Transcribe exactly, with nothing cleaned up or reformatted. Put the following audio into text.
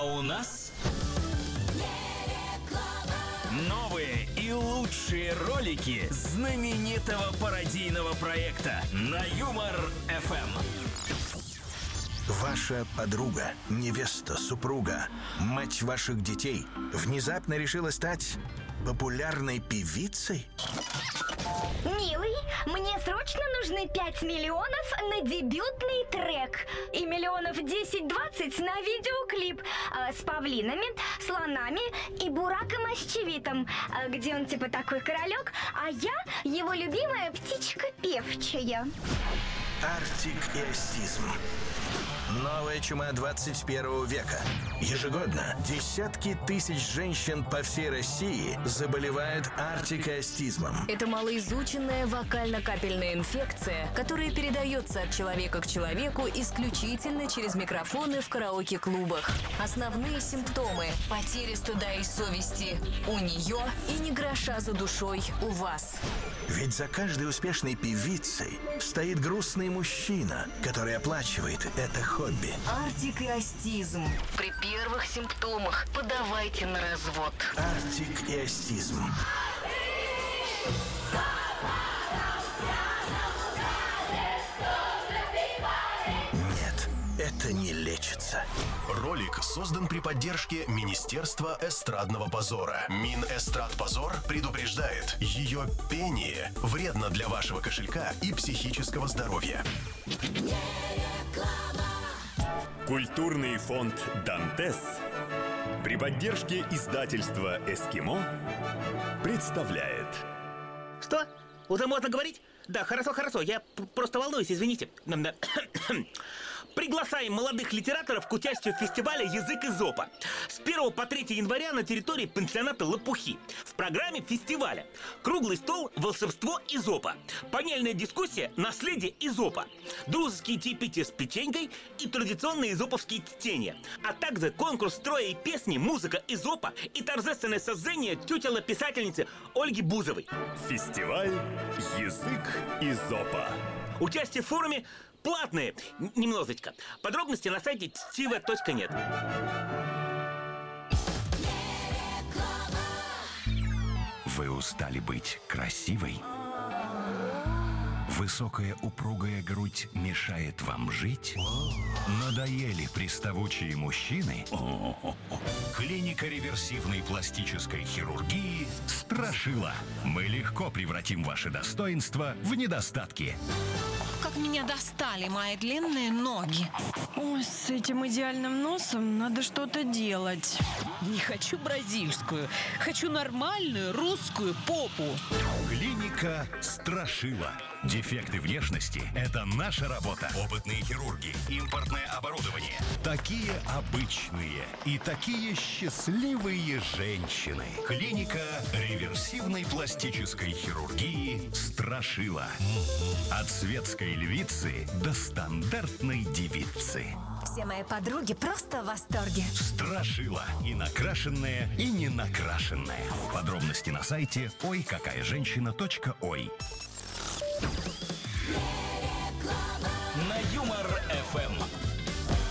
А у нас новые и лучшие ролики знаменитого пародийного проекта на Юмор эф эм. Ваша подруга, невеста, супруга, мать ваших детей внезапно решила стать популярной певицей? Милый, мне срочно нужны пять миллионов на дебютный трек и миллионов десять-двадцать на видеоклип э, с павлинами, слонами и Бураком Ощевитом, э, где он типа такой королек, а я его любимая птичка певчая. Артик и Астизм. Новая чума двадцать первого века. Ежегодно десятки тысяч женщин по всей России заболевают артикоастизмом. Это малоизученная вокально-капельная инфекция, которая передается от человека к человеку исключительно через микрофоны в караоке-клубах. Основные симптомы – потеря стыда и совести у нее и ни гроша за душой у вас. Ведь за каждой успешной певицей стоит грустный мужчина, который оплачивает это хобби. Артик и астизм. При первых симптомах подавайте на развод. Артик и Астизм. Нет, это не лечится. Ролик создан при поддержке Министерства эстрадного позора. Минэстрадпозор предупреждает, ее пение вредно для вашего кошелька и психического здоровья. Культурный фонд «Дантес» при поддержке издательства «Эскимо» представляет. Что? Уже можно говорить? Да, хорошо, хорошо, я п- просто волнуюсь, извините. Приглашаем молодых литераторов к участию в фестивале «Язык Эзопа» с первого по третье января на территории пансионата «Лопухи». В программе фестиваля круглый стол «Волшебство Эзопа», панельная дискуссия «Наследие Эзопа», дружеские чаепития с печенькой и традиционные эзоповские чтения, а также конкурс строя и песни «Музыка Эзопа» и торжественное сожжение тютела писательницы Ольги Бузовой. Фестиваль «Язык Эзопа». Участие в форуме платные, Н- немножечко. Подробности на сайте чтиво точка нет. Вы устали быть красивой? Высокая упругая грудь мешает вам жить? Надоели приставучие мужчины? Клиника реверсивной пластической хирургии «Страшила». Мы легко превратим ваши достоинства в недостатки. Как меня достали мои длинные ноги. Ой, с этим идеальным носом надо что-то делать. Не хочу бразильскую, хочу нормальную русскую попу. Клиника «Страшила». Дефекты внешности – это наша работа. Опытные хирурги, импортное оборудование. Такие обычные и такие счастливые женщины. Клиника реверсивной пластической хирургии «Страшила». От светской львицы до стандартной девицы. Все мои подруги просто в восторге. «Страшила». И накрашенная, и не накрашенная. Подробности на сайте ой какая женщина точка ой. Yeah.